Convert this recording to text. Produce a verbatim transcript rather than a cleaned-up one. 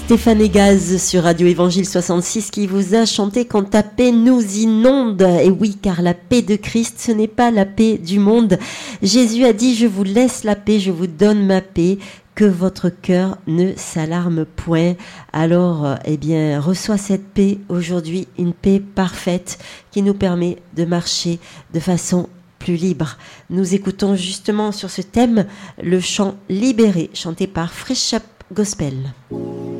Stéphane Egaz sur Radio Évangile soixante-six qui vous a chanté « Quand ta paix nous inonde ». Et oui, car la paix de Christ, ce n'est pas la paix du monde. Jésus a dit « Je vous laisse la paix, je vous donne ma paix ». Que votre cœur ne s'alarme point. Alors, eh bien, reçois cette paix aujourd'hui, une paix parfaite qui nous permet de marcher de façon plus libre. Nous écoutons justement sur ce thème le chant Libéré, chanté par Fresh Up Gospel.